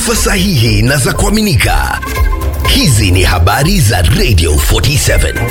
taarifa sahihi na za kuaminika. Hizi ni habari za Radio 47.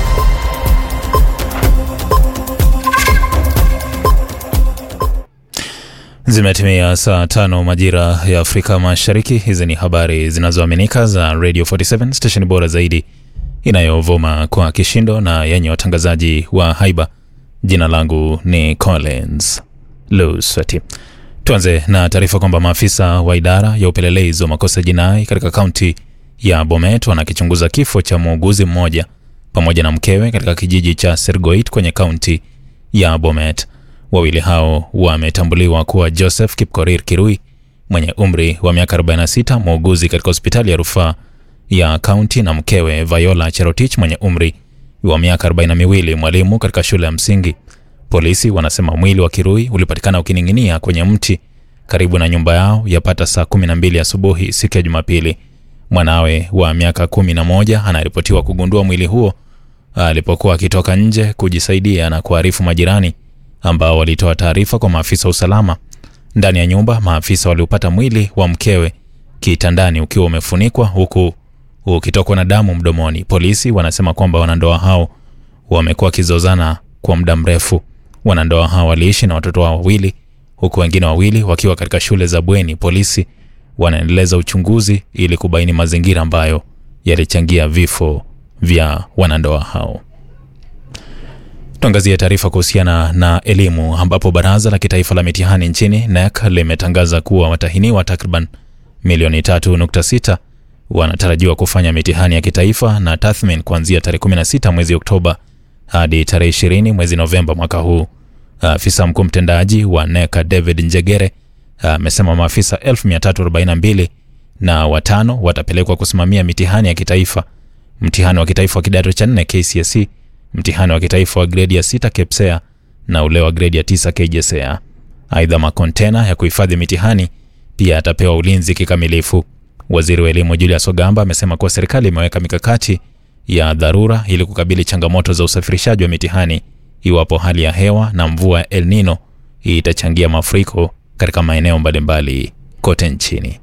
Zimetimia saa 5 majira ya Afrika Mashariki. Hizi ni habari zinazoaminika za Radio 47, station bora zaidi inayovuma kwa kishindo na yenye watangazaji wa haiba. Jina langu ni Collins Luswati. Tuanze na taarifa kwamba maafisa wa idara ya upelelezi wa makosa jinai katika kaunti ya Bomet wanakichunguza kifo cha muuguzi mmoja pamoja na mkewe katika kijiji cha Sergoit kwenye kaunti ya Bomet. Wawili hao wametambuliwa kuwa Joseph Kipkorir Kirui mwenye umri wa miaka 46, muuguzi katika hospitali ya rufaa ya kaunti, na mkewe Viola Cherotich mwenye umri wa miaka 42, mwalimu katika shule ya msingi. Polisi wanasema mwili wa Kirui ulipatikana ukining'inia kwenye mti karibu na nyumba yao yapata saa 12 asubuhi siku ya Jumapili. Mwanawe wa miaka 11 anaripotiwa kugundua mwili huo alipokuwa akitoka nje kujisaidia na kuarifu majirani ambao walitoa taarifa kwa maafisa wa usalama. Ndani ya nyumba, maafisa waliupata mwili wa mkewe kitandani ukiwa umefunikwa huku ukitokwa na damu mdomoni. Polisi wanasema kwamba wanandoa hao wamekuwa wakizozana kwa muda mrefu. Wanandoa hao waliishi na watoto wao wawili huku wengine wawili wakiwa katika shule za bweni. Polisi wanaendeleza uchunguzi ili kubaini mazingira ambayo yalichangia vifo vya wanandoa hao. Tuangazie taarifa kuhusiana na elimu, ambapo Baraza la Kitaifa la Mitihani nchini NEC limetangaza kuwa watahiniwa takriban milioni 3.6 wanatarajiwa kufanya mitihani ya kitaifa na tathmini kuanzia tarehe 16 mwezi Oktoba hadi tarehe 20 mwezi Novemba mwaka huu. Afisa mkuu mtendaji wa NEC David Njegere amesema maafisa 1342 na watano watapelekwa kusimamia mitihani ya kitaifa, mtihani wa kitaifa wa kidato cha 4 KCSE, mtihani wa kitaifa wa gredi ya 6 KPSEA na ule wa gredi ya 9 KJSEA. Aidha, makontena ya kuhifadhi mitihani pia atapewa ulinzi kikamilifu. Waziri wa Elimu Julius Ogamba amesema kuwa serikali imeweka mikakati ya dharura ili kukabili changamoto za usafirishaji wa mitihani iwapo hali ya hewa na mvua El Nino itachangia mafuriko katika maeneo mbalimbali kote nchini.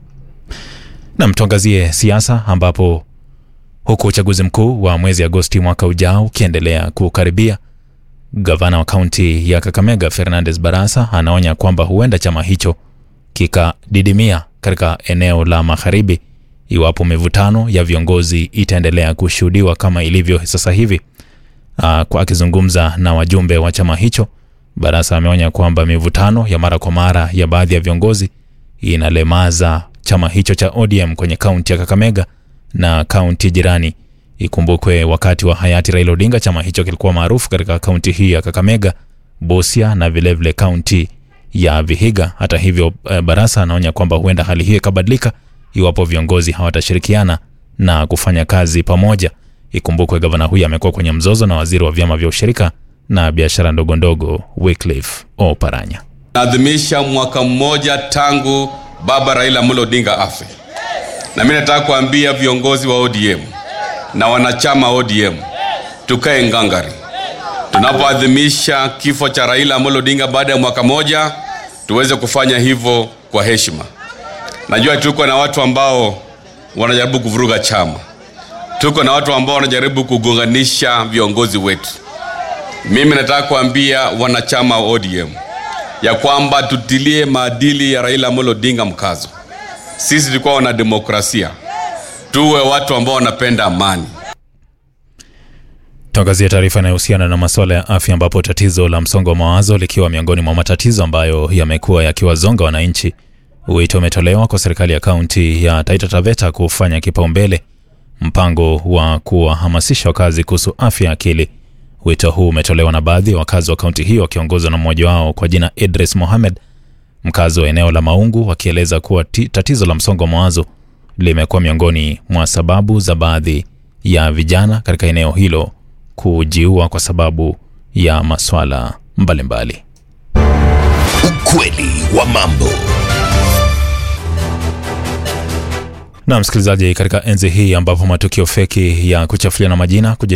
Na mtuangazie siasa, ambapo huku uchaguzi mkuu wa mwezi Agosti mwaka ujao ukiendelea kukaribia, gavana wa kaunti ya Kakamega Fernandes Barasa anaonya kwamba huenda chama hicho kikadidimia katika eneo la magharibi iwapo mivutano ya viongozi itaendelea kushuhudiwa kama ilivyo sasa hivi. Kwa akizungumza na wajumbe wa chama hicho, Barasa ameonya kwamba mivutano ya mara kwa mara ya baadhi ya viongozi inalemaza chama hicho cha ODM kwenye kaunti ya Kakamega na kaunti jirani. Ikumbukwe wakati wa hayati Raila Odinga chama hicho kilikuwa maarufu katika kaunti hii ya Kakamega, Busia na vilevile kaunti ya Vihiga. Hata hivyo, Barasa anaonya kwamba huenda hali hiyo ikabadilika iwapo viongozi hawatashirikiana na kufanya kazi pamoja. Ikumbukwe gavana huyu amekuwa kwenye mzozo na waziri wa vyama vya ushirika na biashara ndogo ndogo Wycliffe Oparanya. Naadhimisha mwaka mmoja tangu baba Raila Amolo Odinga afe. Na mimi nataka kuambia viongozi wa ODM na wanachama ODM, tukae ngangari. Tunapoadhimisha kifo cha Raila Amolo Odinga baada ya mwaka moja, tuweze kufanya hivyo kwa heshima. Najua tuko na watu ambao wanajaribu kuvuruga chama. Tuko na watu ambao wanajaribu kugonganisha viongozi wetu. Mimi nataka kuambia wanachama wa ODM ya kwamba tutilie maadili ya Raila Amolo Odinga mkazo. Sisi tulikuwa wana demokrasia. Tuwe watu ambao wanapenda amani. Tuangazia taarifa inayohusiana na masuala ya afya, ambapo tatizo la msongo wa mawazo likiwa miongoni mwa matatizo ambayo yamekuwa yakiwazonga wananchi. Wito umetolewa kwa serikali ya kaunti ya Taita Taveta kufanya kipaumbele mpango wa kuwahamasisha wakazi kuhusu afya akili. Wito huu umetolewa na baadhi ya wakazi wa kaunti hiyo wakiongozwa na mmoja wao kwa jina Idris Mohamed, mkazi wa eneo la Maungu, wakieleza kuwa tatizo la msongo wa mawazo limekuwa miongoni mwa sababu za baadhi ya vijana katika eneo hilo kujiua kwa sababu ya maswala mbalimbali. Ukweli wa mambo. Na msikilizaji, katika enzi hii ambapo matukio feki ya kuchafuliana majina